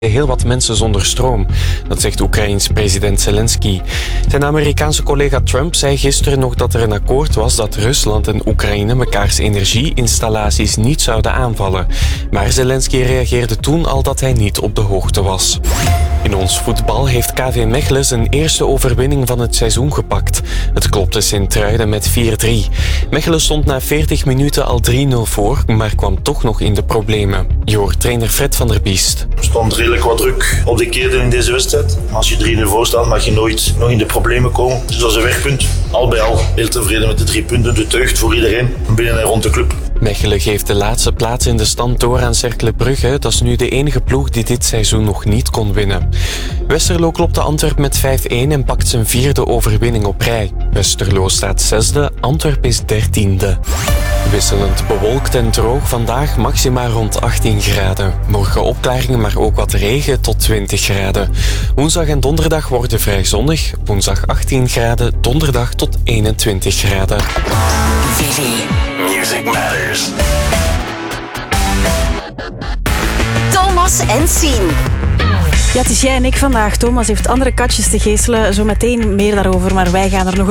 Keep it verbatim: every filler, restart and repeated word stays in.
heel wat mensen zonder stroom. Dat zegt Oekraïens president Zelensky. Zijn Amerikaanse collega Trump zei gisteren nog dat er een akkoord was dat Rusland en Oekraïne mekaars energieinstallaties niet zouden aanvallen. Maar Zelensky reageerde toen al dat hij niet op de hoogte was. In ons voetbal heeft K V Mechelen zijn eerste overwinning van het seizoen gepakt. Het klopte Sint-Truiden met vier drie. Mechelen stond na veertig minuten al drie nul voor, maar kwam toch nog in de problemen. Je hoort trainer Fred van der Biest. Er stond redelijk wat druk op de keerden in deze wedstrijd. Als je drie nul voor staat, mag je nooit nog in de problemen komen. Dus dat is een wegpunt. Al bij al heel tevreden met de drie punten. De deugd voor iedereen binnen en rond de club. Mechelen geeft de laatste plaats in de stand door aan Cercle Brugge. Dat is nu de enige ploeg die dit seizoen nog niet kon winnen. Westerlo klopte Antwerp met vijf een en pakt zijn vierde overwinning op rij. Westerlo staat zesde, Antwerp is dertiende. Wisselend bewolkt en droog vandaag, maxima rond achttien graden. Morgen opklaringen, maar ook wat regen tot twintig graden. Woensdag en donderdag worden vrij zonnig. Woensdag achttien graden, donderdag tot eenentwintig graden. Vivi. Music Matters. Thomas en Sien. Ja, het is jij en ik vandaag. Thomas heeft andere katjes te geeselen. Zometeen meer daarover, maar wij gaan er nog